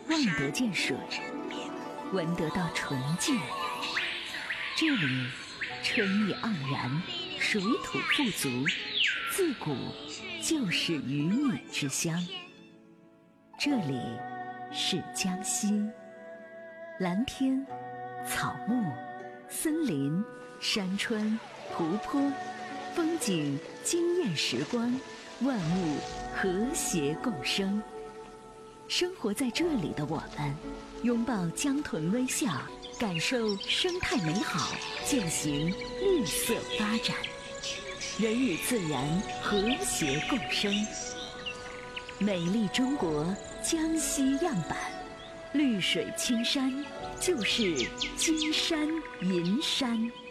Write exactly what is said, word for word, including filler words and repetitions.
望得见水，闻得到纯净。这里春意盎然，水土富足，自古就是鱼米之乡。这里是江西，蓝天、草木、森林、山川、湖泊，风景惊艳时光，万物和谐共生。生活在这里的我们，拥抱江豚微笑，感受生态美好，践行绿色发展，人与自然和谐共生。美丽中国江西样板，绿水青山就是金山银山。